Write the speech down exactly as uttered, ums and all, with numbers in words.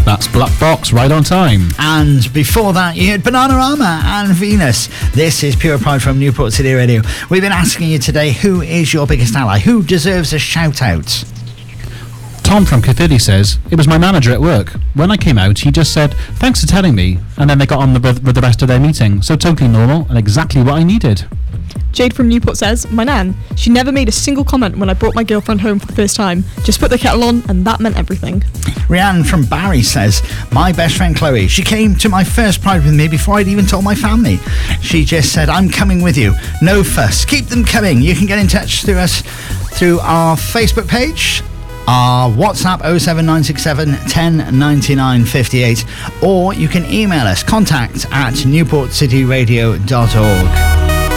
That's Black Box, Right on Time. And before that, you had Bananarama and Venus. This is Pure Pride from Newport City Radio. We've been asking you today, who is your biggest ally? Who deserves a shout-out? Tom from Caerphilly says, it was my manager at work. When I came out, he just said, thanks for telling me, and then they got on the, with the rest of their meeting. So totally normal and exactly what I needed. Jade from Newport says, my nan, she never made a single comment when I brought my girlfriend home for the first time. Just put the kettle on and that meant everything. Rianne from Barry says, my best friend Chloe, she came to my first Pride with me before I'd even told my family. She just said, I'm coming with you. No fuss. Keep them coming. You can get in touch through us through our Facebook page, our WhatsApp oh seven nine six seven, one oh nine nine five eight, or you can email us contact at newport city radio dot org.